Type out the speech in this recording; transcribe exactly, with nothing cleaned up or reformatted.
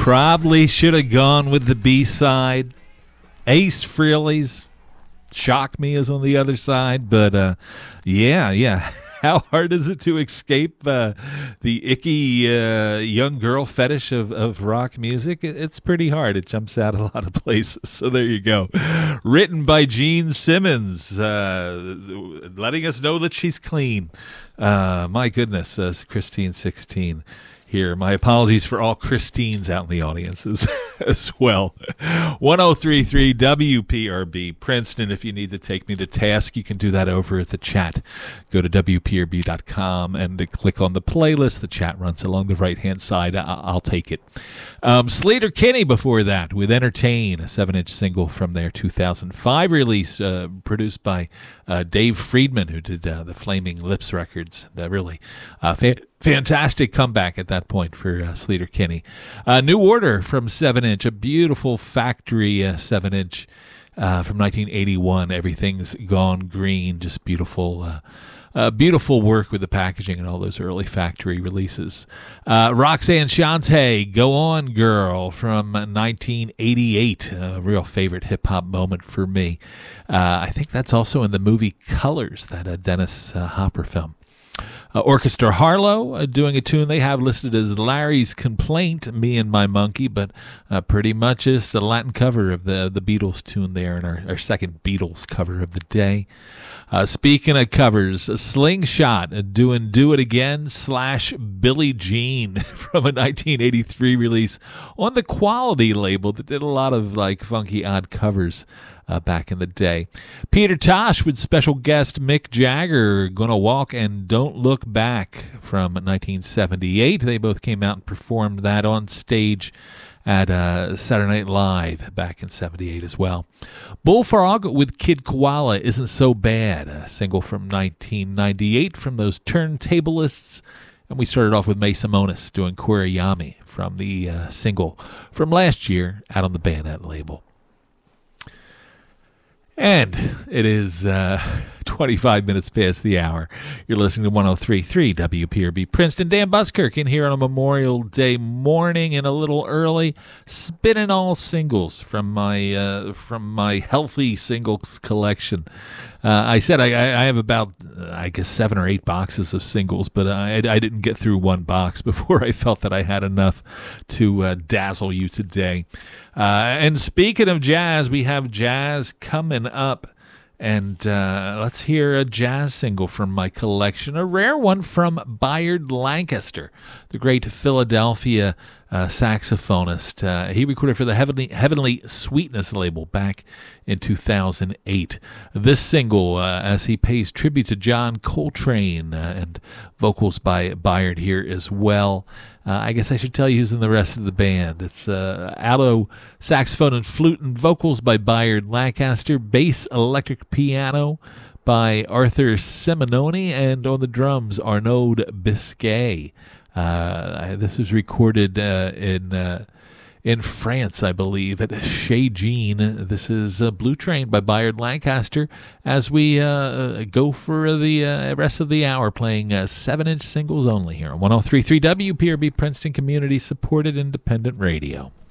Probably should have gone with the B-side. Ace Frehley's Shock Me is on the other side, but uh, yeah, yeah. How hard is it to escape uh, the icky uh, young girl fetish of, of rock music? It's pretty hard. It jumps out a lot of places. So there you go. Written by Gene Simmons, uh, letting us know that she's clean. Uh, my goodness, uh, Christine sixteen here. My apologies for all Christines out in the audience as, as well. one oh three point three W P R B Princeton. If you need to take me to task, you can do that over at the chat. Go to W P R B dot com and to click on the playlist. The chat runs along the right-hand side. I- I'll take it. Um, Sleater-Kinney before that with Entertain, a seven-inch single from their two thousand five release, uh, produced by uh, Dave Friedman, who did uh, the Flaming Lips records. Uh, really uh, fa- fantastic comeback at that point for uh, Sleater-Kinney. Uh, New Order from seven-inch, a beautiful factory uh, seven-inch uh, from nineteen eighty-one. Everything's Gone Green, just beautiful uh Uh, beautiful work with the packaging and all those early factory releases. Uh, Roxanne Shante, Go On Girl from nineteen eighty-eight, a real favorite hip-hop moment for me. Uh, I think that's also in the movie Colors, that uh, Dennis uh, Hopper film. Uh, Orchestra Harlow uh, doing a tune they have listed as Larry's Complaint, Me and My Monkey, but uh, pretty much just a Latin cover of the, the Beatles tune there, and our, our second Beatles cover of the day. Uh, speaking of covers, a Slingshot uh, doing Do It Again slash Billie Jean from a nineteen eighty-three release on the Quality label that did a lot of like funky odd covers uh, back in the day. Peter Tosh with special guest Mick Jagger, Gonna Walk and Don't Look Back from nineteen seventy-eight. They both came out and performed that on stage at uh, Saturday Night Live back in seventy-eight as well. Bullfrog with Kid Koala, Isn't So Bad, a single from nineteen ninety-eight from those turntablists. And we started off with May Simonis doing Kuriyami from the uh, single from last year out on the Bayonet label. And it is uh, twenty-five minutes past the hour. You're listening to one oh three point three W P R B Princeton. Dan Buskirk in here on a Memorial Day morning and a little early, spinning all singles from my uh, from my healthy singles collection. Uh, I said I, I have about, uh, I guess, seven or eight boxes of singles, but I, I didn't get through one box before I felt that I had enough to uh, dazzle you today. Uh, and speaking of jazz, we have jazz coming up. And uh, let's hear a jazz single from my collection, a rare one from Bayard Lancaster, the great Philadelphia uh, saxophonist. Uh, he recorded for the Heavenly, Heavenly Sweetness label back in two thousand eight. This single, uh, as he pays tribute to John Coltrane, uh, and vocals by Bayard here as well. Uh, I guess I should tell you who's in the rest of the band. It's uh, alto saxophone and flute and vocals by Bayard Lancaster, bass electric piano by Arthur Simononi, and on the drums, Arnaud Biscay. Uh, this was recorded uh, in uh, in France, I believe, at Chez Jean. This is uh, Blue Train by Bayard Lancaster as we uh, go for the uh, rest of the hour playing uh, seven-inch singles only here on one oh three point three W P R B Princeton Community Supported Independent Radio.